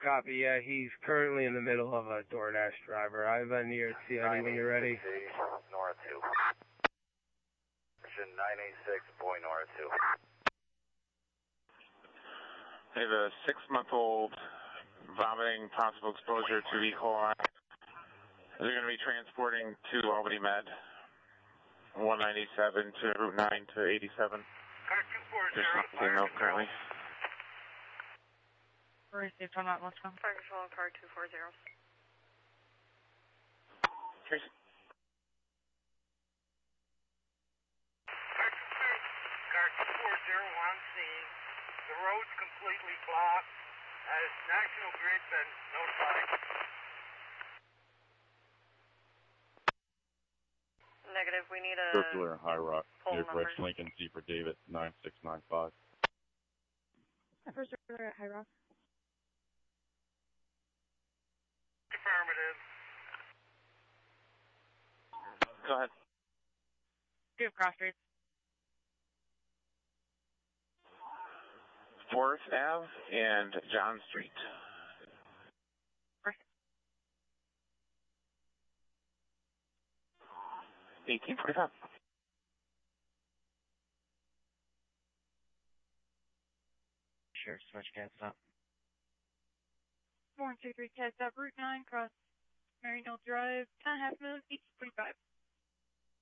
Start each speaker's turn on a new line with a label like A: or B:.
A: Copy, yeah, he's currently in the middle of a DoorDash driver. I have a near CID when you're ready.
B: North 2. 986, boy North 2.
C: I have a 6-month-old vomiting, possible exposure to E. coli. They're going to be transporting to Albany Med, 197 to Route 9 to 87. There's nothing else currently.
D: Received on that, let's go.
E: Fire control, car 240.
C: Tracy.
F: Car 240 on scene. The road's completely blocked. Has National Grid been notified?
E: Negative, we need a
G: Circular High Rock, near
E: numbers.
G: Rex Lincoln, C for David, 9695.
D: First circular at High Rock.
F: Affirmative.
C: Go ahead.
D: Do you have cross streets?
C: 4th Ave and John Street. 1845.
A: Sure, switch cat stop.
D: 423 Cat Stop, Route 9, cross Maryknoll Drive, 10.5 minutes, east 45.